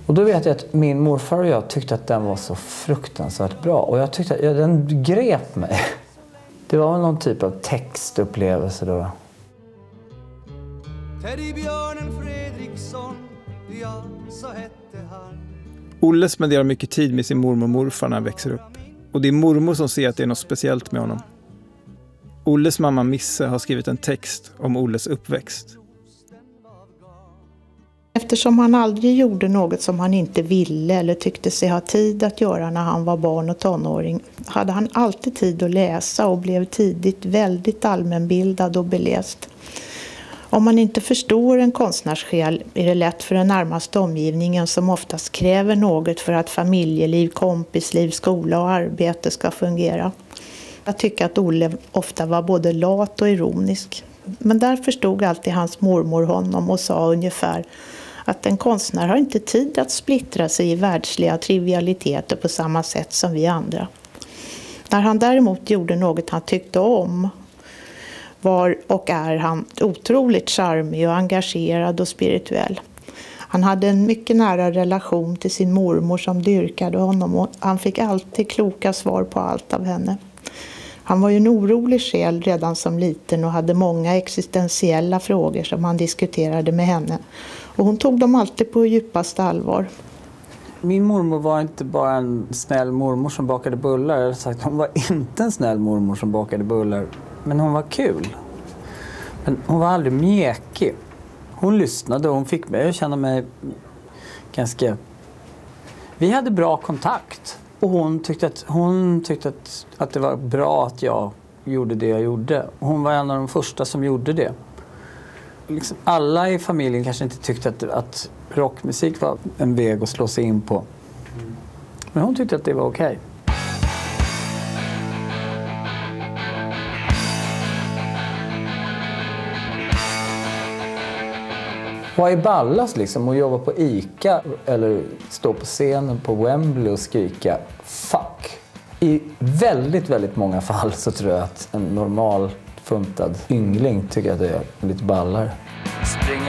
Och då vet jag att min morfar och jag tyckte att den var så fruktansvärt bra. Och jag tyckte att den grep mig. Det var någon typ av textupplevelse då. Teddybjörnen Fredriksson, ja, så hette han. Olle spenderar mycket tid med sin mormor och morfar när han växer upp. Och det är mormor som ser att det är något speciellt med honom. Olles mamma Misse har skrivit en text om Olles uppväxt. Eftersom han aldrig gjorde något som han inte ville eller tyckte sig ha tid att göra när han var barn och tonåring, hade han alltid tid att läsa och blev tidigt väldigt allmänbildad och beläst. Om man inte förstår en konstnärssjäl är det lätt för den närmaste omgivningen som oftast kräver något för att familjeliv, kompisliv, skola och arbete ska fungera. Jag tycker att Olle ofta var både lat och ironisk. Men där förstod alltid hans mormor honom och sa ungefär att en konstnär har inte tid att splittra sig i världsliga trivialiteter på samma sätt som vi andra. När han däremot gjorde något han tyckte om var och är han otroligt charmig och engagerad och spirituell. Han hade en mycket nära relation till sin mormor som dyrkade honom och han fick alltid kloka svar på allt av henne. Han var ju en orolig själ redan som liten och hade många existentiella frågor som han diskuterade med henne. Och hon tog dem alltid på djupaste allvar. Min mormor var inte bara en snäll mormor som bakade bullar. Eller sagt, hon var inte en snäll mormor som bakade bullar. Men hon var kul. Men hon var aldrig mjäkig. Hon lyssnade och hon fick mig att känna mig ganska... Vi hade bra kontakt. Och hon tyckte att det var bra att jag gjorde det jag gjorde. Hon var en av de första som gjorde det. Liksom alla i familjen kanske inte tyckte att rockmusik var en väg att slå sig in på. Men hon tyckte att det var okej. Vad är ballas liksom? Att jobba på ICA eller stå på scenen på Wembley och skrika fuck. I väldigt, väldigt många fall så tror jag att en normal funtad yngling tycker att det är lite ballar.